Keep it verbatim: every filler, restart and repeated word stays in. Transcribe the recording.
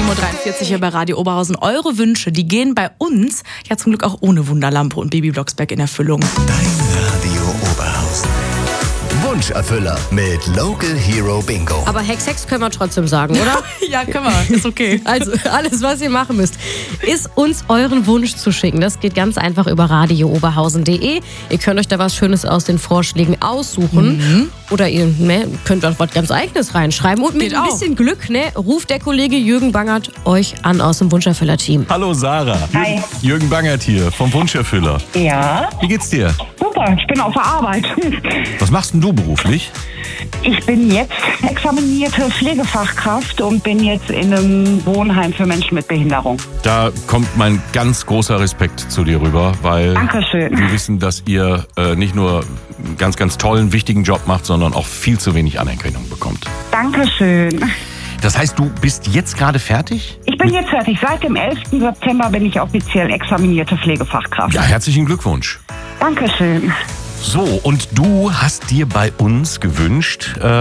sieben Uhr dreiundvierzig hier bei Radio Oberhausen. Eure Wünsche, die gehen bei uns ja zum Glück auch ohne Wunderlampe und Baby Blocksberg in Erfüllung. Dein Radio Oberhausen. Wunscherfüller mit Local Hero Bingo. Aber Hex Hex können wir trotzdem sagen, oder? Ja, können wir. Ist okay. Also alles, was ihr machen müsst, ist uns euren Wunsch zu schicken. Das geht ganz einfach über radio oberhausen punkt de. Ihr könnt euch da was Schönes aus den Vorschlägen aussuchen. Mhm. Oder ihr ne, könnt auch was ganz Eigenes reinschreiben. Und mit Geht ein bisschen Glück ne, ruft der Kollege Jürgen Bangert euch an aus dem Wunscherfüller-Team. Hallo Sarah. Hi. Jürgen Bangert hier vom Wunscherfüller. Ja, Wie geht's dir? super, ich bin auf der Arbeit. Was machst denn du beruflich? Ich bin jetzt examinierte Pflegefachkraft und bin jetzt in einem Wohnheim für Menschen mit Behinderung. Da kommt mein ganz großer Respekt zu dir rüber, weil Dankeschön. wir wissen, dass ihr äh, nicht nur einen ganz, ganz tollen, wichtigen Job macht, sondern auch viel zu wenig Anerkennung bekommt. Dankeschön. Das heißt, du bist jetzt gerade fertig? Ich bin jetzt fertig. Seit dem elften September bin ich offiziell examinierte Pflegefachkraft. Ja, herzlichen Glückwunsch. Dankeschön. So, und du hast dir bei uns gewünscht, äh,